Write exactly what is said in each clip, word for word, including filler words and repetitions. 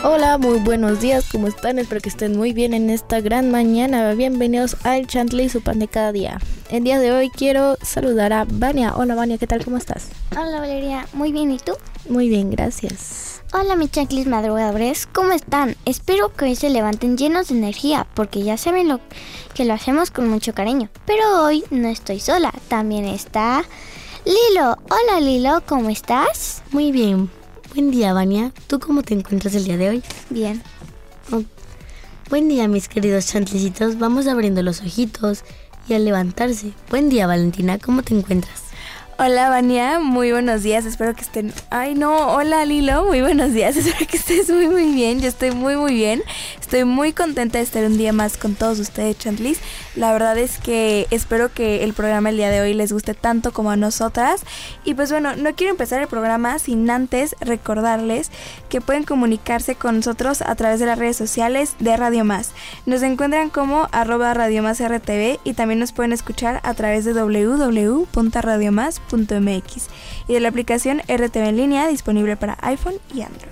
Hola, muy buenos días, ¿cómo están? Espero que estén muy bien en esta gran mañana. Bienvenidos al Chantley, su pan de cada día. El día de hoy quiero saludar a Vania. Hola Vania, ¿qué tal? ¿Cómo estás? Hola Valeria, muy bien, ¿y tú? Muy bien, gracias. Hola mis chanclis madrugadores, ¿cómo están? Espero que hoy se levanten llenos de energía, porque ya saben lo que lo hacemos con mucho cariño. Pero hoy no estoy sola, también está Lilo. Hola Lilo, ¿cómo estás? Muy bien. Buen día, Vania. ¿Tú cómo te encuentras el día de hoy? Bien. Oh. Buen día, mis queridos chantlecitos. Vamos abriendo los ojitos y al levantarse. Buen día, Valentina. ¿Cómo te encuentras? Hola, Vania. Muy buenos días. Espero que estén... Ay, no. Hola, Lilo. Muy buenos días. Espero que estés muy, muy bien. Yo estoy muy, muy bien. Estoy muy contenta de estar un día más con todos ustedes, chantlis. La verdad es que espero que el programa el día de hoy les guste tanto como a nosotras. Y pues bueno, no quiero empezar el programa sin antes recordarles que pueden comunicarse con nosotros a través de las redes sociales de Radio Más. Nos encuentran como arroba Radio Más R T V y también nos pueden escuchar a través de doble u doble u doble u punto radio más punto m x y de la aplicación R T V en línea disponible para iPhone y Android.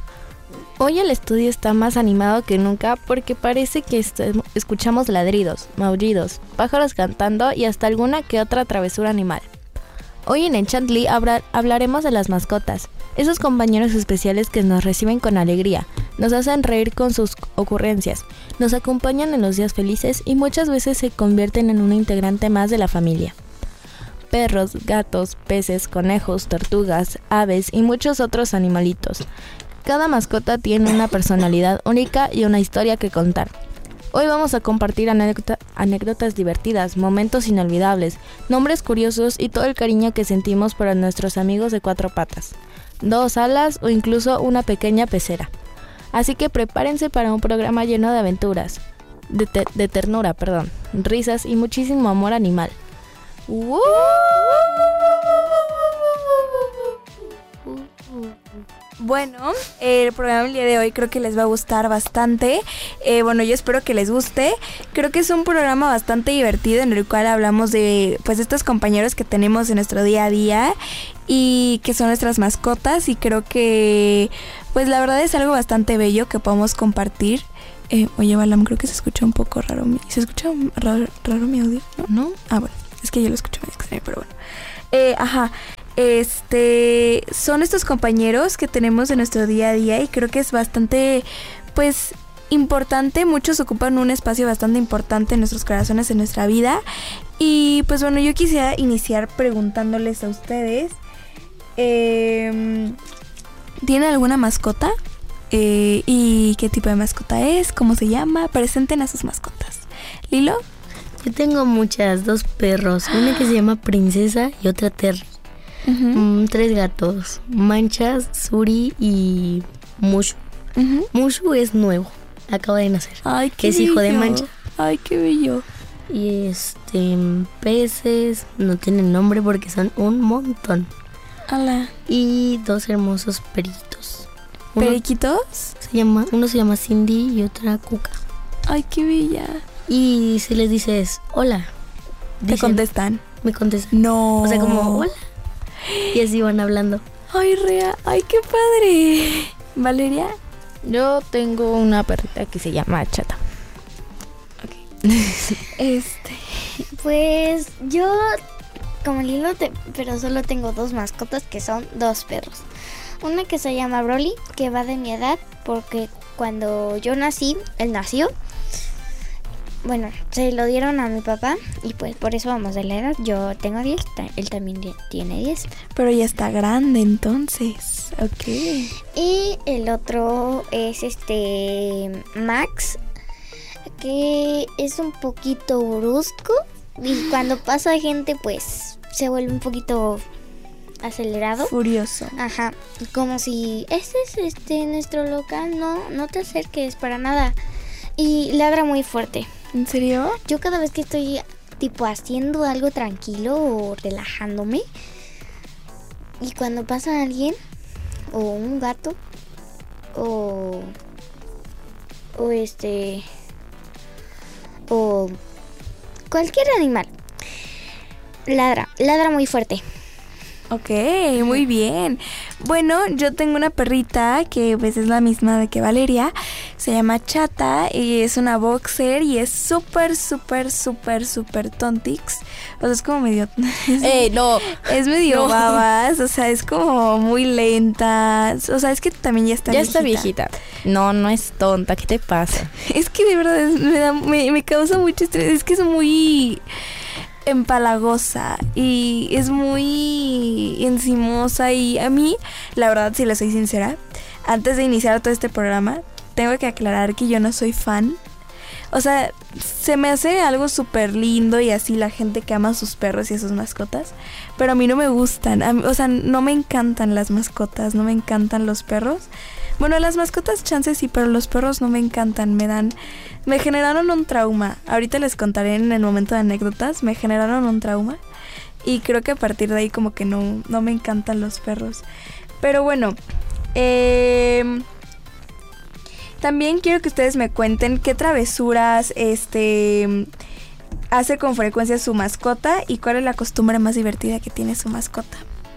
Hoy el estudio está más animado que nunca porque parece que est- escuchamos ladridos, maullidos, pájaros cantando y hasta alguna que otra travesura animal. Hoy en el Chantley habra- hablaremos de las mascotas, esos compañeros especiales que nos reciben con alegría, nos hacen reír con sus ocurrencias, nos acompañan en los días felices y muchas veces se convierten en un integrante más de la familia. Perros, gatos, peces, conejos, tortugas, aves y muchos otros animalitos. Cada mascota tiene una personalidad única y una historia que contar. Hoy vamos a compartir anécdota- anécdotas divertidas, momentos inolvidables, nombres curiosos y todo el cariño que sentimos por nuestros amigos de cuatro patas, dos alas o incluso una pequeña pecera. Así que prepárense para un programa lleno de aventuras, de, te- de ternura, perdón, risas y muchísimo amor animal. ¡Woo! Bueno, el programa del día de hoy creo que les va a gustar bastante. Eh, bueno, yo espero que les guste. Creo que es un programa bastante divertido en el cual hablamos de pues estos compañeros que tenemos en nuestro día a día y que son nuestras mascotas, y creo que pues la verdad es algo bastante bello que podemos compartir. Eh, oye, Balam, creo que se escucha un poco raro mi... ¿Se escucha raro, raro mi audio? ¿No? ¿No? Ah, bueno, es que yo lo escucho muy extraño, pero bueno. Eh, ajá. Este, son estos compañeros que tenemos en nuestro día a día y creo que es bastante, pues, importante. Muchos ocupan un espacio bastante importante en nuestros corazones, en nuestra vida. Y pues bueno, yo quisiera iniciar preguntándoles a ustedes, eh, ¿tienen alguna mascota? Eh, ¿y qué tipo de mascota es? ¿Cómo se llama? Presenten a sus mascotas. ¿Lilo? Yo tengo muchas, dos perros, una que se llama Princesa y otra Terry. Uh-huh. Mm, tres gatos, Manchas, Suri y Mushu. Uh-huh. Mushu es nuevo, acaba de nacer. Ay, qué que es hijo de bello. Mancha. Ay, qué bello. Y este, peces, no tienen nombre porque son un montón. Hola. Y dos hermosos periquitos. Uno ¿Periquitos? se llama, uno se llama Cindy y otra Cuca. Ay, qué bella. Y si les dices hola, Te dicen, contestan. me contestan. No. O sea, como hola. Y así van hablando. Ay, Rea. Ay, qué padre. ¿Valeria? Yo tengo una perrita que se llama Chata. Este. Pues yo, como Lilo, te- pero solo tengo dos mascotas que son dos perros. Una que se llama Broly, que va de mi edad, porque cuando yo nací, él nació. Bueno, se lo dieron a mi papá y pues por eso vamos de la edad. Yo tengo diez, ta- él también die- tiene diez. Pero ya está grande entonces. Ok. Y el otro es este Max, que es un poquito brusco y cuando pasa gente pues se vuelve un poquito acelerado. Furioso. Ajá, como si este es este nuestro local, no, no te acerques para nada. Y ladra muy fuerte. ¿En serio? Yo cada vez que estoy tipo haciendo algo tranquilo o relajándome, y cuando pasa alguien o un gato o o este o cualquier animal, ladra, ladra muy fuerte. Ok, muy bien. Bueno, yo tengo una perrita que pues es la misma de que Valeria. Se llama Chata y es una boxer y es súper, súper, súper, súper tontix. O sea, es como medio... ¡Ey, no! Es medio No. babas, o sea, es como muy lenta. O sea, es que también ya está Ya viejita. está viejita. No, no es tonta. ¿Qué te pasa? Es que de verdad es- me, da, me, me causa mucho estrés. Es que es muy empalagosa y es muy encimosa. Y a mí, la verdad, si le soy sincera, antes de iniciar todo este programa, tengo que aclarar que yo no soy fan. O sea, se me hace algo súper lindo y así la gente que ama a sus perros y a sus mascotas, pero a mí no me gustan. A mí- o sea, no me encantan las mascotas, no me encantan los perros. Bueno, las mascotas chances sí, pero los perros no me encantan, me dan... Me generaron un trauma. Ahorita les contaré en el momento de anécdotas, me generaron un trauma. Y creo que a partir de ahí como que no, no me encantan los perros. Pero bueno, eh... también quiero que ustedes me cuenten qué travesuras este hace con frecuencia su mascota y cuál es la costumbre más divertida que tiene su mascota.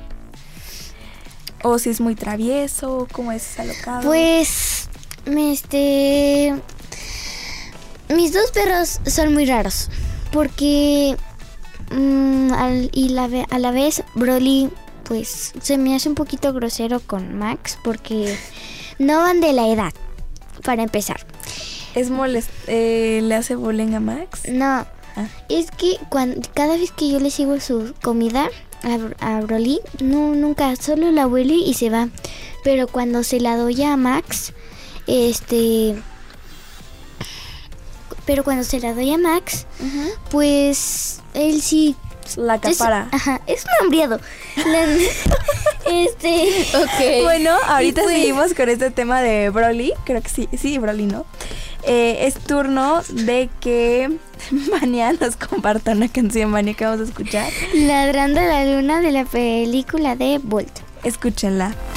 O si es muy travieso, cómo es alocado. Pues, este... mis dos perros son muy raros. Porque... mm, al- y la ve- a la vez, Broly, pues, se me hace un poquito grosero con Max. Porque no van de la edad, para empezar. ¿Es molest eh, le hace bullying a Max? No, Ah. es que cuando, cada vez que yo le sigo su comida a, Br- a Broly, no, nunca, solo la huele y se va. Pero cuando se la doy a Max, este... Pero cuando se la doy a Max, pues él sí... La Es, acapara. ajá, es un hambriado. La- este... Ok. Bueno, ahorita Y pues- seguimos con este tema de Broly. Creo que sí, sí, Broly, ¿no? Eh, es turno de que Vania nos comparta una canción, Vania, que vamos a escuchar. Ladrando la luna de la película de Bolt. Escúchenla.